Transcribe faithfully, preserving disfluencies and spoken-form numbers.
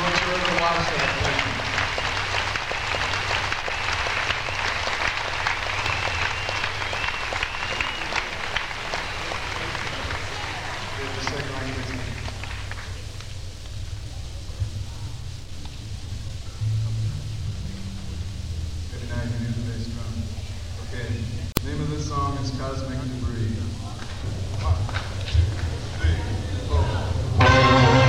whatsoever lifestyle. Thank you. Give us a second, I can- Good night, you do the best drum. Okay.